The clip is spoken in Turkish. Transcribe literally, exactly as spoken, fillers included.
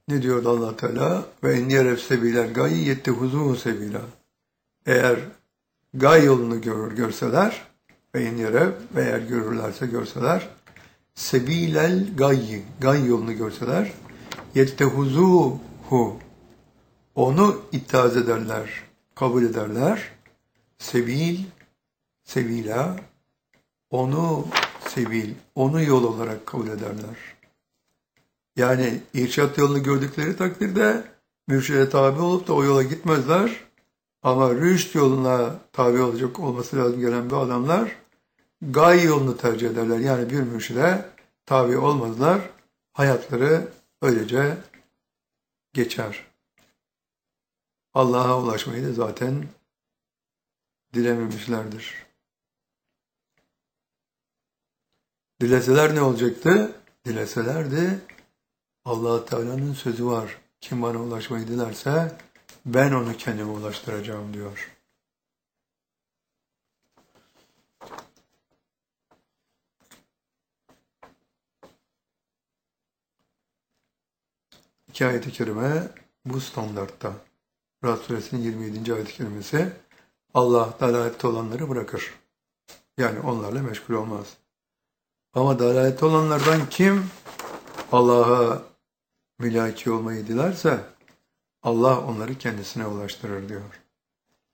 Ne diyordu Allah Teala? Ve in yeref sebilen gayyi yettehuzuhu sebila. Eğer gay yolunu görür görseler ve in yeref ve eğer görürlerse görseler sebilel gayyi gay yolunu görseler yettehuzuhu onu ittihaz ederler, kabul ederler. Sebil, sebila onu sebil, onu yol olarak kabul ederler. Yani irşat yolunu gördükleri takdirde mürşide tabi olup da o yola gitmezler. Ama rüşt yoluna tabi olacak olması lazım gelen bu adamlar gay yolunu tercih ederler. Yani bir mürşide tabi olmazlar. Hayatları öylece geçer. Allah'a ulaşmayı da zaten dilememişlerdir. Dileseler ne olacaktı? Dileselerdi Allah Teala'nın sözü var. Kim bana ulaşmayı dilerse ben onu kendime ulaştıracağım diyor. İki ayet-i kerime bu standartta. Rad Suresinin yirmi yedinci ayet-i kerimesi Allah dalalette olanları bırakır. Yani onlarla meşgul olmaz. Ama dalalette olanlardan kim Allah'a mülaki olmayı dilerse Allah onları kendisine ulaştırır diyor.